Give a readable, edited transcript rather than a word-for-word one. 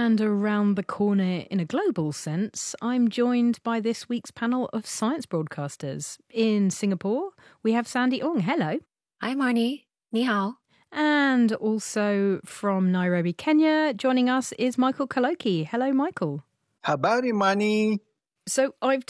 And around the corner in a global sense, I'm joined by this week's panel of science broadcasters. In Singapore, we have Sandy Ong. Hello. Hi, Marnie. Ni hao. And also from Nairobi, Kenya, joining us is Michael Kaloki. Hello, Michael. Habari, Marnie. So I've